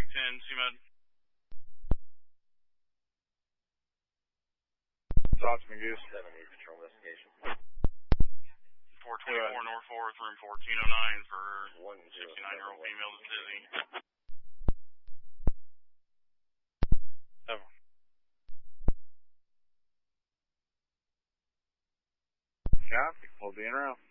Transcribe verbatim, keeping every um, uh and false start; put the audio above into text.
Mike ten, C M E D. Thoughts, Goose. seven eight Patrol Investigation. four twenty-four North fourth, room fourteen oh nine for sixty-nine-year-old female that's dizzy. Seven. Copy. We'll be in route.